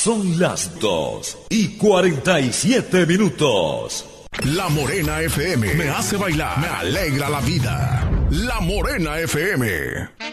Son las 2:47. La Morena FM me hace bailar, me alegra la vida. La Morena FM.